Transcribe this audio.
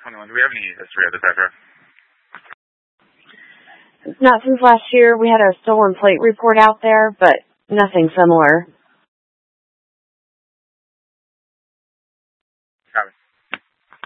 21. Do we have any history of this ever? Not since last year. We had a stolen plate report out there, but nothing similar.